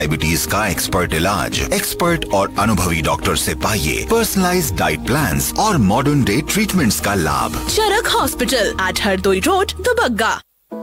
Diabetes का expert इलाज, expert और अनुभवी डॉक्टर से पाइए पर्सनलाइज्ड डाइट प्लान्स और मॉडर्न डे ट्रीटमेंट्स का लाभ। चरक hospital eight Hardoi road, Dubagga.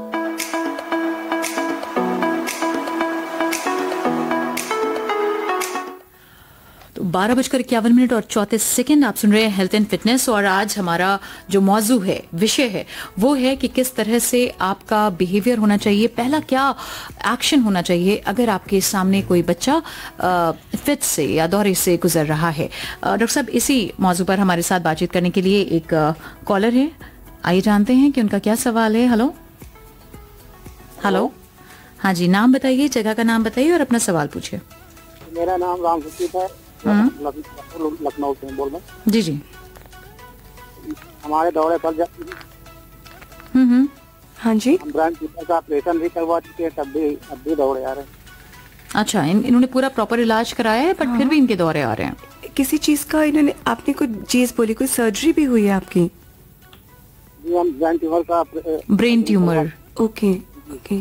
तो 12:51 और 34 आप सुन रहे हैं हेल्थ एंड फिटनेस। और आज हमारा जो मौजू है, विषय है, वो है कि किस तरह से आपका बिहेवियर होना चाहिए। पहला क्या एक्शन होना चाहिए अगर आपके सामने कोई बच्चा फिट से या दौरे से गुजर रहा है। डॉक्टर साहब, इसी मौजू पर हमारे साथ बातचीत करने के लिए एक कॉलर है। आइए जानते हैं कि उनका क्या सवाल है। हेलो हेलो, हाँ जी, नाम बताइए, जगह का नाम बताइए और अपना सवाल पूछिए। मेरा नाम राम सुचित है, लखनऊ से बोल रहे। जी जी। हमारे दौरे पर हाँ जी। हम ब्रेन ट्यूमर का ऑपरेशन भी करवा चुके हैं, अब भी दौरे आ रहे हैं। अच्छा, इन्होंने पूरा प्रॉपर इलाज कराया है, बट फिर भी इनके दौरे आ रहे हैं। किसी चीज का इन्होंने, आपने कुछ चीज बोली, कोई सर्जरी भी हुई है आपकी? जी, हम ब्रेन ट्यूमर का brain tumour. Okay okay,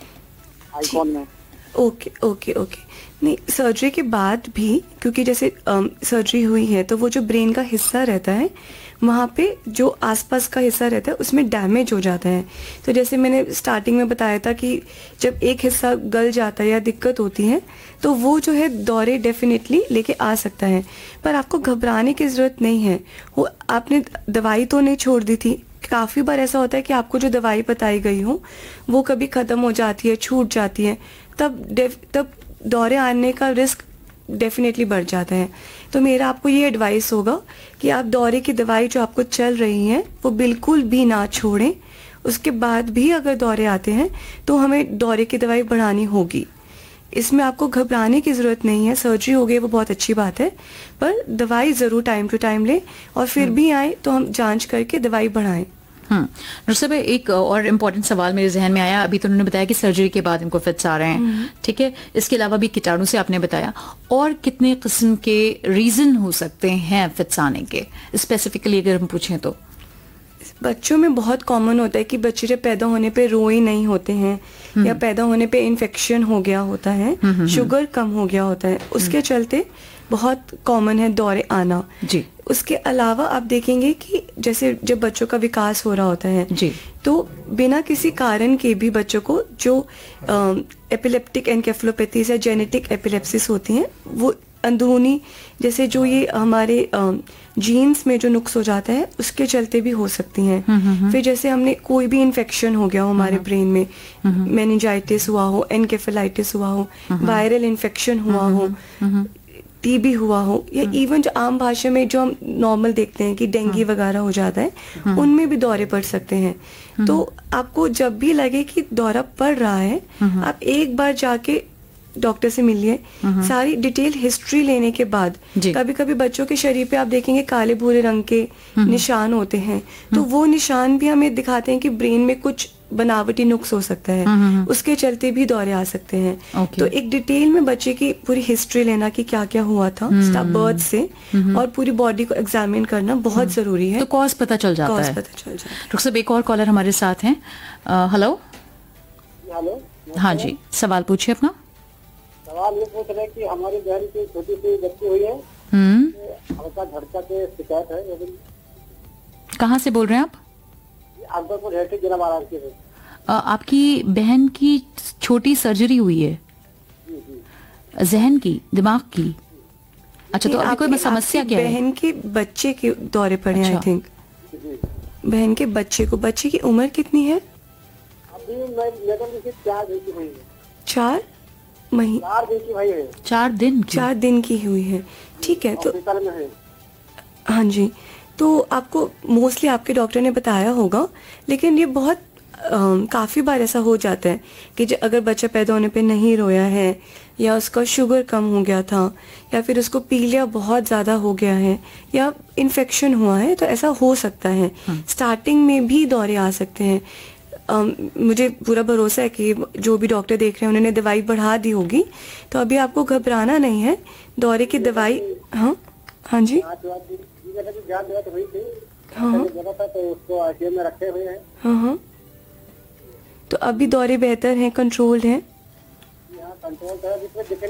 icon में। Okay okay okay. नहीं, सर्जरी के बाद भी, क्योंकि जैसे सर्जरी हुई है तो वो जो ब्रेन का हिस्सा रहता है, वहाँ पे जो आसपास का हिस्सा रहता है उसमें डैमेज हो जाता है। तो जैसे मैंने स्टार्टिंग में बताया था कि जब एक हिस्सा गल जाता है या दिक्कत होती है तो वो जो है दौरे डेफिनेटली लेके आ सकता है। पर आपको घबराने की ज़रूरत नहीं है। वो आपने दवाई तो नहीं छोड़ दी थी। काफ़ी बार ऐसा होता है कि आपको जो दवाई बताई गई हो वो कभी ख़त्म हो जाती है, छूट जाती है, तब दौरे आने का रिस्क डेफिनेटली बढ़ जाता है। तो मेरा आपको ये एडवाइस होगा कि आप दौरे की दवाई जो आपको चल रही है वो बिल्कुल भी ना छोड़ें। उसके बाद भी अगर दौरे आते हैं तो हमें दौरे की दवाई बढ़ानी होगी। इसमें आपको घबराने की ज़रूरत नहीं है। सर्जरी हो गई वो बहुत अच्छी बात है, पर दवाई ज़रूर टाइम टू टाइम लें, और फिर भी आए तो हम जांच करके दवाई बढ़ाएं। डॉक्टर साहब, एक और इम्पोर्टेंट सवाल मेरे जहन में आया। अभी तो उन्होंने बताया कि सर्जरी के बाद इनको फिट्स आ रहे हैं, ठीक है। इसके अलावा भी कीटाणु से आपने बताया, और कितने किस्म के रीजन हो सकते हैं फिट्स आने के, स्पेसिफिकली अगर हम पूछें तो? बच्चों में बहुत कॉमन होता है कि बच्चे जब पैदा होने पे रोए नहीं होते हैं, या पैदा होने पे इन्फेक्शन हो गया होता है, शुगर कम हो गया होता है, उसके चलते बहुत कॉमन है दौरे आना जी। उसके अलावा आप देखेंगे कि जैसे जब बच्चों का विकास हो रहा होता है जी, तो बिना किसी कारण के भी बच्चों को जो एपिलेप्टिक एनकेफेलोपैथीज या जेनेटिक एपिलेप्सिस होती हैं, वो अंदरूनी, जैसे जो ये हमारे जीन्स में जो नुक्स हो जाता है उसके चलते भी हो सकती हैं। फिर जैसे हमने कोई भी इन्फेक्शन हो गया हो हमारे ब्रेन में, मेनिंजाइटिस हुआ हो, एनकेफेलाइटिस हुआ हो, वायरल इन्फेक्शन हुआ हो, टीबी हुआ हो, या इवन जो आम भाषा में जो हम नॉर्मल देखते हैं कि डेंगू वगैरह हो जाता है, उनमें भी दौरे पड़ सकते हैं। तो आपको जब भी लगे कि दौरा पड़ रहा है, आप एक बार जाके डॉक्टर से मिलिए। सारी डिटेल हिस्ट्री लेने के बाद, कभी कभी बच्चों के शरीर पे आप देखेंगे काले भूरे रंग के निशान होते हैं, तो वो निशान भी हमें दिखाते हैं कि ब्रेन में कुछ बनावटी नुक्स हो सकता है, उसके चलते भी दौरे आ सकते हैं। तो एक डिटेल में बच्चे की पूरी हिस्ट्री लेना कि क्या क्या हुआ था बर्थ से, और पूरी बॉडी को एग्जामिन करना बहुत जरूरी है। तो कॉज पता चल जाता है। डॉक्टर साहब, एक और कॉलर हमारे साथ हैं। हेलो हेलो, हाँ जी, सवाल पूछिए अपना। सवाल ये पूछ रहे कि हमारी बहन की छोटी सी बच्ची हुई है, हल्का झटका के शिकायत है, लेकिन कहाँ से बोल रहे हैं आप? अकबरपुर है, जिला वाराणसी से। आपकी बहन की छोटी सर्जरी हुई है जहन की, दिमाग की? अच्छा, तो अभी कोई समस्या क्या है? बहन के बच्चे के दौरे पड़े हैं, आई थिंक। बहन के बच्चे को, बच्चे की उम्र कितनी है? अभी मैं 4 दिन की हुई है। 4 महीने? 4 दिन की हुई है। 4 दिन की हुई है, ठीक है। तो हाँ जी, तो आपको मोस्टली आपके डॉक्टर ने बताया होगा, लेकिन ये बहुत काफ़ी बार ऐसा हो जाता है कि अगर बच्चा पैदा होने पे नहीं रोया है, या उसका शुगर कम हो गया था, या फिर उसको पीलिया बहुत ज़्यादा हो गया है, या इन्फेक्शन हुआ है, तो ऐसा हो सकता है। स्टार्टिंग में भी दौरे आ सकते हैं। मुझे पूरा भरोसा है कि जो भी डॉक्टर देख रहे हैं उन्होंने दवाई बढ़ा दी होगी, तो अभी आपको घबराना नहीं है। दौरे की दवाई, हाँ हाँ जी, हाँ, तो अभी दौरे बेहतर हैं, कंट्रोल्ड हैं।